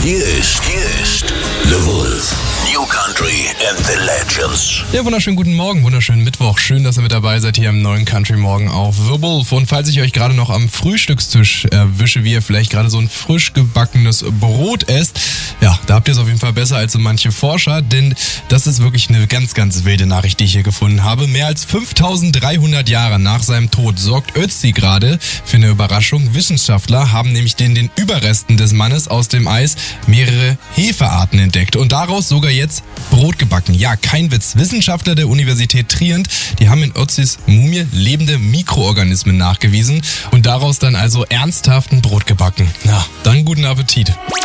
Hier ist The Wolf. New Country and the Legends. Ja, wunderschönen guten Morgen, wunderschönen Mittwoch. Schön, dass ihr mit dabei seid hier im neuen Country Morgen auf The Wolf. Und falls ich euch gerade noch am Frühstückstisch erwische, wie ihr vielleicht gerade so ein frisch gebackenes Brot esst, ja, da habt ihr es auf jeden Fall besser als so manche Forscher, denn das ist wirklich eine ganz, ganz wilde Nachricht, die ich hier gefunden habe. Mehr als 5300 Jahre nach seinem Tod sorgt Ötzi gerade für eine Überraschung. Wissenschaftler haben nämlich den Überresten des Mannes aus dem Eis mehrere Hefearten entdeckt und daraus sogar jetzt Brot gebacken. Ja, kein Witz. Wissenschaftler der Universität Trient, die haben in Ötzis Mumie lebende Mikroorganismen nachgewiesen und daraus dann also ernsthaft ein Brot gebacken. Na, dann guten Appetit.